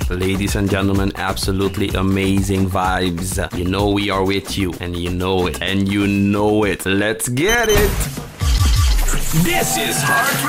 Ladies and gentlemen, absolutely amazing vibes. You know we are with you, and you know it, and you know it. Let's get it! This is Heart